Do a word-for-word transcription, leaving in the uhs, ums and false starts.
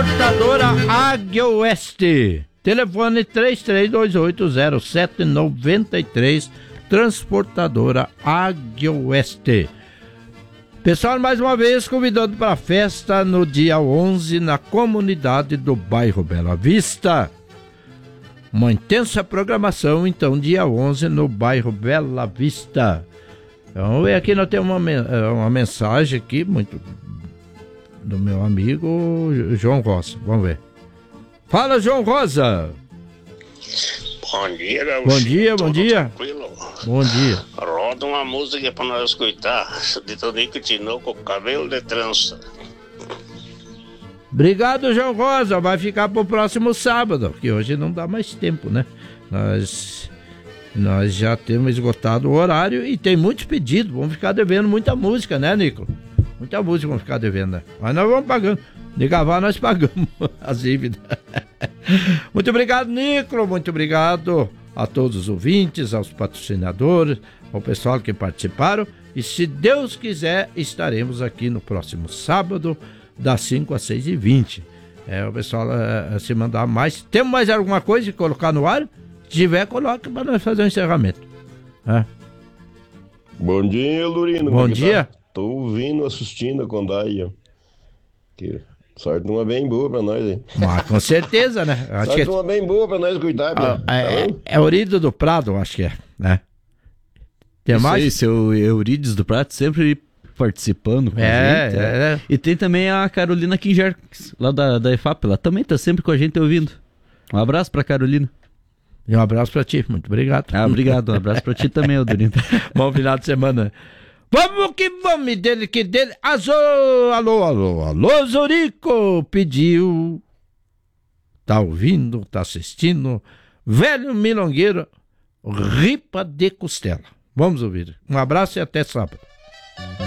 Transportadora Águia Oeste. Telefone três três dois oito zero sete nove três. Transportadora Águia Oeste. Pessoal, mais uma vez convidando para a festa no dia onze na comunidade do bairro Bela Vista. Uma intensa programação, então, dia onze no bairro Bela Vista. Então, e aqui nós temos uma, uma mensagem aqui, muito do meu amigo João Rosa. Vamos ver. Fala, João Rosa. Bom dia, Gaúcho. Bom dia, bom Tudo dia. Tranquilo? Bom dia. Roda uma música para nós escutar. De Tonico Tinoco, Cabelo de Trança. Obrigado, João Rosa. Vai ficar pro próximo sábado, que hoje não dá mais tempo, né? Nós, nós já temos esgotado o horário e tem muitos pedidos. Vamos ficar devendo muita música, né, Nico? Muita música vamos ficar devendo, né? Mas nós vamos pagando. De gravar nós pagamos as dívidas. Muito obrigado, Nico. Muito obrigado a todos os ouvintes, aos patrocinadores, ao pessoal que participaram. E se Deus quiser, estaremos aqui no próximo sábado, das cinco às seis e vinte. É, o pessoal é, se mandar mais. Temos mais alguma coisa de colocar no ar? Se tiver, coloque para nós fazer o um encerramento. É. Bom dia, Lurino. Bom dia. Tá? Tô ouvindo, assistindo com daí, ó. Que sorte uma bem boa pra nós, hein? Mas com certeza, né? Acho sorte que uma bem boa pra nós cuidar, ah, tá é, é Eurídio do Prado, acho que é, né? Tem Isso mais? aí, seu Eurídios do Prado sempre participando com É, a gente. é, é. E tem também a Carolina Kinger, lá da, da E F A P, ela também tá sempre com a gente ouvindo. Um abraço pra Carolina. E um abraço pra ti, muito obrigado. Ah, obrigado, um abraço pra ti também, Aldurino. Bom final de semana. Vamos que vamos, dele que dele. Azô, alô, alô, alô, Zorico pediu. Tá ouvindo, tá assistindo. Velho milongueiro, ripa de costela. Vamos ouvir. Um abraço e até sábado.